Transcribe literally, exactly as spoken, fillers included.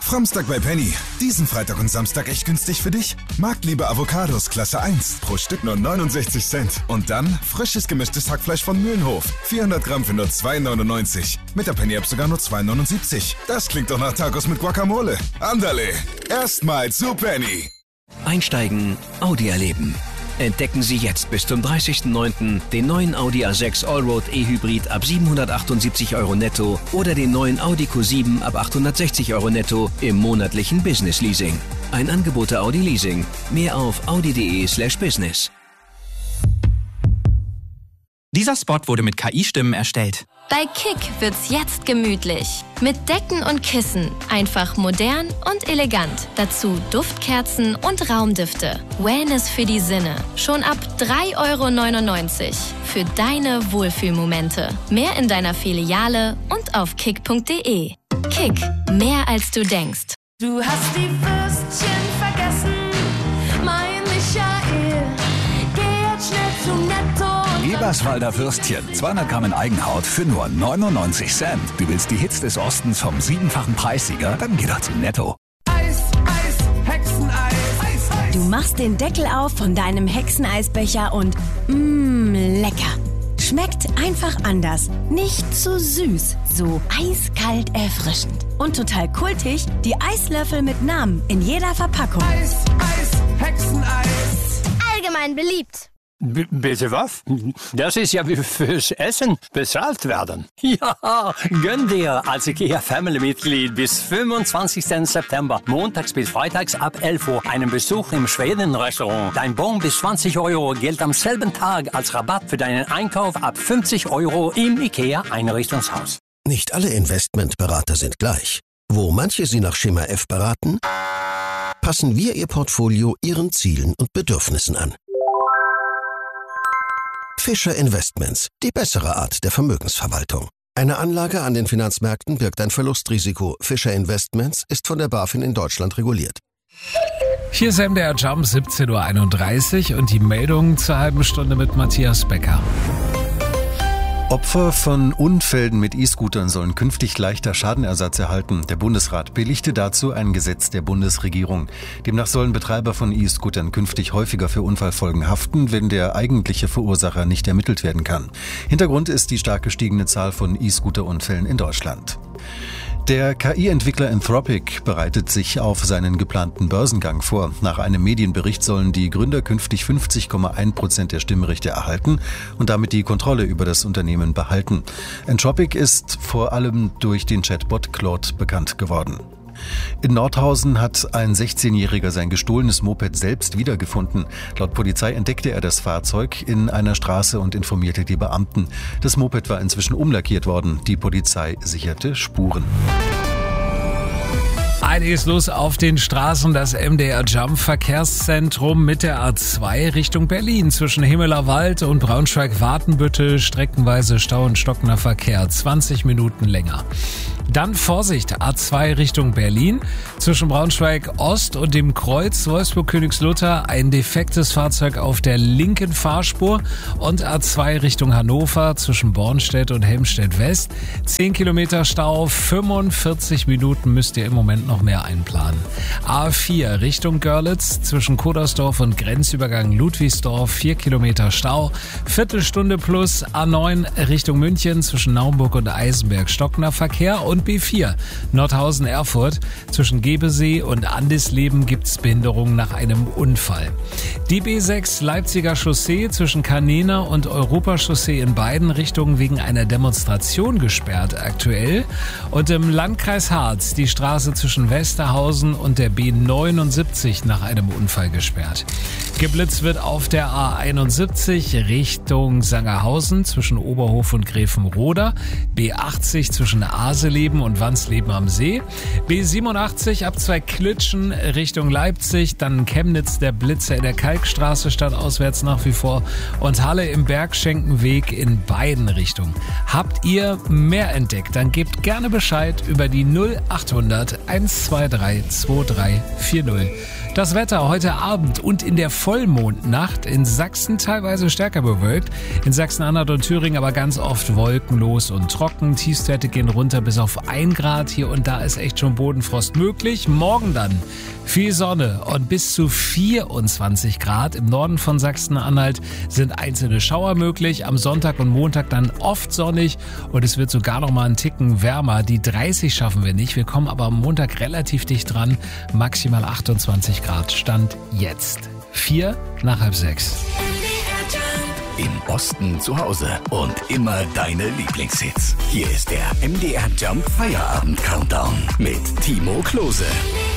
Framstag bei Penny. Diesen Freitag und Samstag echt günstig für dich? Marktliebe Avocados Klasse eins. Pro Stück nur neunundsechzig Cent. Und dann frisches gemischtes Hackfleisch von Mühlenhof. vierhundert Gramm für nur zwei neunundneunzig. Mit der Penny-App sogar nur zwei neunundsiebzig. Das klingt doch nach Tacos mit Guacamole. Andale. Erstmal zu Penny. Einsteigen, Audi erleben. Entdecken Sie jetzt bis zum dreißigsten neunten den neuen Audi A sechs Allroad E-Hybrid ab siebenhundertachtundsiebzig Euro netto oder den neuen Audi Q sieben ab achthundertsechzig Euro netto im monatlichen Business Leasing. Ein Angebot der Audi Leasing. Mehr auf audi.de slash business. Dieser Spot wurde mit K I-Stimmen erstellt. Bei Kick wird's jetzt gemütlich. Mit Decken und Kissen. Einfach modern und elegant. Dazu Duftkerzen und Raumdüfte. Wellness für die Sinne. Schon ab drei Euro neunundneunzig. Für deine Wohlfühlmomente. Mehr in deiner Filiale und auf kick punkt de. Kick. Mehr als du denkst. Du hast die Würstchen vergessen, mein Michael. Geh jetzt schnell zu Netto. Eberswalder Würstchen, zweihundert Gramm in Eigenhaut für nur neunundneunzig Cent. Du willst die Hits des Ostens vom siebenfachen Preissieger? Dann geh doch zu Netto. Eis, Eis, Hexeneis. Eis, Eis. Du machst den Deckel auf von deinem Hexeneisbecher und mmm, lecker. Schmeckt einfach anders. Nicht zu süß, so eiskalt erfrischend. Und total kultig, die Eislöffel mit Namen in jeder Verpackung. Eis, Eis, Hexeneis. Allgemein beliebt. B- bitte was? Das ist ja wie fürs Essen bezahlt werden. Ja, gönn dir als IKEA-Family-Mitglied bis fünfundzwanzigsten September, montags bis freitags ab elf Uhr, einen Besuch im Schweden-Restaurant. Dein Bon bis zwanzig Euro gilt am selben Tag als Rabatt für deinen Einkauf ab fünfzig Euro im IKEA-Einrichtungshaus. Nicht alle Investmentberater sind gleich. Wo manche Sie nach Schema F beraten, passen wir Ihr Portfolio Ihren Zielen und Bedürfnissen an. Fischer Investments, die bessere Art der Vermögensverwaltung. Eine Anlage an den Finanzmärkten birgt ein Verlustrisiko. Fischer Investments ist von der BaFin in Deutschland reguliert. Hier ist M D R Jump, siebzehn Uhr einunddreißig und die Meldung zur halben Stunde mit Matthias Becker. Opfer von Unfällen mit E-Scootern sollen künftig leichter Schadenersatz erhalten. Der Bundesrat billigte dazu ein Gesetz der Bundesregierung. Demnach sollen Betreiber von E-Scootern künftig häufiger für Unfallfolgen haften, wenn der eigentliche Verursacher nicht ermittelt werden kann. Hintergrund ist die stark gestiegene Zahl von E-Scooter-Unfällen in Deutschland. Der K I-Entwickler Anthropic bereitet sich auf seinen geplanten Börsengang vor. Nach einem Medienbericht sollen die Gründer künftig fünfzig Komma eins Prozent der Stimmrechte erhalten und damit die Kontrolle über das Unternehmen behalten. Anthropic ist vor allem durch den Chatbot Claude bekannt geworden. In Nordhausen hat ein sechzehnjähriger sein gestohlenes Moped selbst wiedergefunden. Laut Polizei entdeckte er das Fahrzeug in einer Straße und informierte die Beamten. Das Moped war inzwischen umlackiert worden. Die Polizei sicherte Spuren. Einiges los auf den Straßen. Das M D R Jump Verkehrszentrum mit der A zwei Richtung Berlin. Zwischen Himmelerwald und Braunschweig-Wartenbüttel streckenweise Stau und stockender Verkehr. zwanzig Minuten länger. Dann Vorsicht, A zwei Richtung Berlin. Zwischen Braunschweig Ost und dem Kreuz Wolfsburg-Königslutter ein defektes Fahrzeug auf der linken Fahrspur. Und A zwei Richtung Hannover zwischen Bornstedt und Helmstedt West. zehn Kilometer Stau, fünfundvierzig Minuten müsst ihr im Moment noch mehr einplanen. A vier Richtung Görlitz zwischen Kodersdorf und Grenzübergang Ludwigsdorf, vier Kilometer Stau, Viertelstunde plus. A neun Richtung München zwischen Naumburg und Eisenberg stockender Verkehr. Und B vier Nordhausen-Erfurt zwischen Gebesee und Andisleben gibt's Behinderungen nach einem Unfall. Die B sechs Leipziger Chaussee zwischen Kanena und Europachaussee in beiden Richtungen wegen einer Demonstration gesperrt aktuell. Und im Landkreis Harz die Straße zwischen Westerhausen und der B neunundsiebzig nach einem Unfall gesperrt. Geblitzt wird auf der A einundsiebzig Richtung Sangerhausen zwischen Oberhof und Gräfenroda, B achtzig zwischen Aseleben und Wansleben am See, B siebenundachtzig ab zwei Klitschen Richtung Leipzig, dann Chemnitz der Blitzer in der Kalkstraße stadtauswärts nach wie vor und Halle im Bergschenkenweg in beiden Richtungen. Habt ihr mehr entdeckt, dann gebt gerne Bescheid über die null achthundert einhundertzweiundzwanzig drei vier null. Das Wetter heute Abend und in der Vollmondnacht in Sachsen teilweise stärker bewölkt. In Sachsen-Anhalt und Thüringen aber ganz oft wolkenlos und trocken. Tiefstwerte gehen runter bis auf ein Grad. Hier und da ist echt schon Bodenfrost möglich. Morgen dann viel Sonne und bis zu vierundzwanzig Grad. Im Norden von Sachsen-Anhalt sind einzelne Schauer möglich. Am Sonntag und Montag dann oft sonnig und es wird sogar noch mal einen Ticken wärmer. Die dreißig schaffen wir nicht. Wir kommen aber am Montag relativ dicht dran. Maximal achtundzwanzig Grad. Stand jetzt. Vier nach halb sechs. Im Osten zu Hause und immer deine Lieblingshits. Hier ist der M D R Jump Feierabend Countdown mit Timo Klose.